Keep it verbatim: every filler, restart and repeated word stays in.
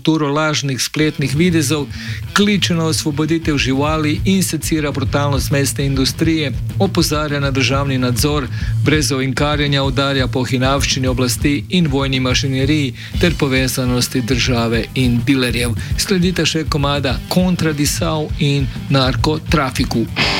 kulturo lažnih spletnih videzov, kliče na osvoboditev živali in secira brutalnost mestne industrije, opozarja na državni nadzor, brez ovinkarjenja udarja po hinavščini oblasti in vojni mašineriji ter povezanosti države in dilerjev. Sledita še komada Kontra Disav in Narkotrafiku.